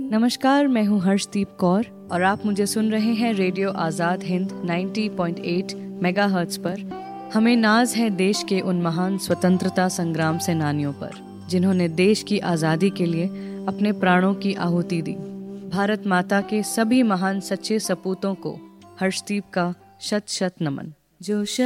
नमस्कार, मैं हूँ हर्षदीप कौर और आप मुझे सुन रहे हैं रेडियो आज़ाद हिंद 90.8 मेगाहर्ट्ज़ पर। हमें नाज है देश के उन महान स्वतंत्रता संग्राम सेनानियों पर जिन्होंने देश की आज़ादी के लिए अपने प्राणों की आहुति दी। भारत माता के सभी महान सच्चे सपूतों को हर्षदीप का शत शत नमन। जो